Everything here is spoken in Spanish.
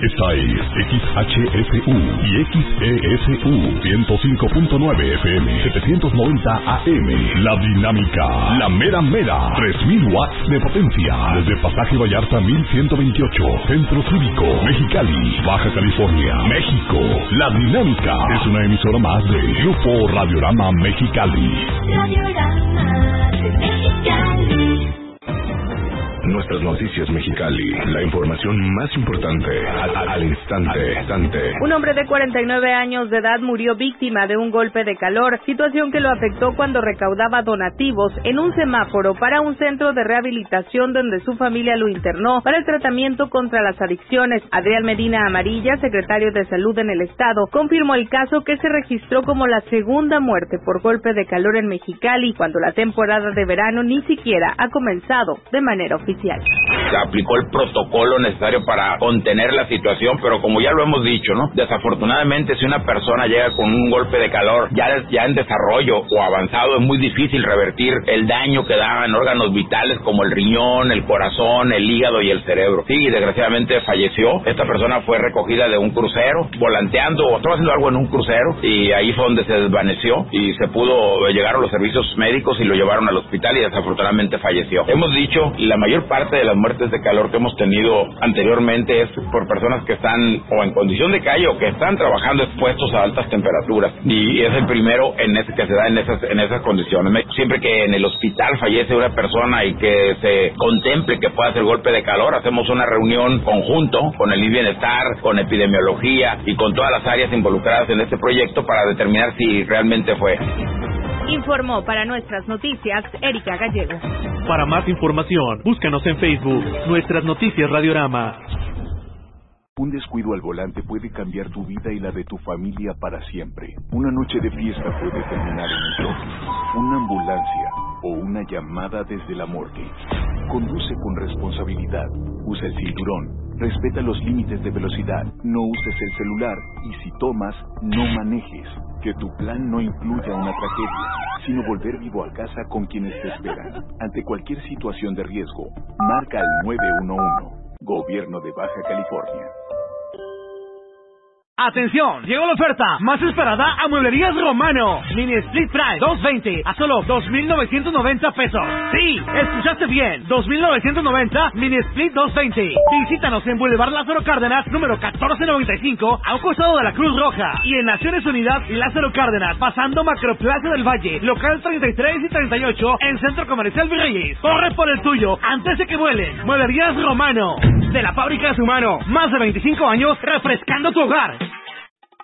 Esta es XHSU y XESU 105.9 FM, 790 AM. La Dinámica, la mera mera, 3000 watts de potencia. Desde Pasaje Vallarta 1128, Centro Cívico, Mexicali, Baja California, México. La Dinámica es una emisora más de Grupo Radiorama Mexicali. Radiorama de Mexicali. Nuestras noticias Mexicali, la información más importante al instante. Un hombre de 49 años de edad murió víctima de un golpe de calor, situación que lo afectó cuando recaudaba donativos en un semáforo para un centro de rehabilitación donde su familia lo internó para el tratamiento contra las adicciones. Adrián Medina Amarilla, secretario de Salud en el estado, confirmó el caso, que se registró como la segunda muerte por golpe de calor en Mexicali, cuando la temporada de verano ni siquiera ha comenzado de manera oficial. Se aplicó el protocolo necesario para contener la situación, pero como ya lo hemos dicho, ¿no? Desafortunadamente, si una persona llega con un golpe de calor ya en desarrollo o avanzado, es muy difícil revertir el daño que da en órganos vitales como el riñón, el corazón, el hígado y el cerebro. Sí, desgraciadamente falleció. Esta persona fue recogida de un crucero, volanteando o estaba haciendo algo en un crucero, y ahí fue donde se desvaneció y se pudo llegar a los servicios médicos y lo llevaron al hospital y desafortunadamente falleció. Hemos dicho, la mayor parte de las muertes de calor que hemos tenido anteriormente es por personas que están o en condición de calle o que están trabajando expuestos a altas temperaturas, y es el primero que se da en esas condiciones. Siempre que en el hospital fallece una persona y que se contemple que pueda ser golpe de calor, hacemos una reunión conjunto con el Bienestar, con epidemiología y con todas las áreas involucradas en este proyecto para determinar si realmente fue. Informó para Nuestras Noticias Erika Gallego. Para más información, búscanos en Facebook, Nuestras Noticias Radiorama. Un descuido al volante puede cambiar tu vida y la de tu familia para siempre. Una noche de fiesta puede terminar en un choque, una ambulancia o una llamada desde la morgue. Conduce con responsabilidad, usa el cinturón, respeta los límites de velocidad, no uses el celular y si tomas, no manejes. Que tu plan no incluya una tragedia, sino volver vivo a casa con quienes te esperan. Ante cualquier situación de riesgo, marca al 911. Gobierno de Baja California. ¡Atención! Llegó la oferta más esperada a Mueblerías Romano. Mini Split Price 220 a solo 2,990 pesos. Sí, escuchaste bien. 2,990 Mini Split 220. Visítanos en Boulevard Lázaro Cárdenas, número 1495, a un costado de la Cruz Roja. Y en Naciones Unidas, Lázaro Cárdenas, pasando Macroplaza del Valle, local 33 y 38, en Centro Comercial Virreyes. Corre por el tuyo antes de que vuelen. Mueblerías Romano. De la fábrica de su mano. Más de 25 años refrescando tu hogar.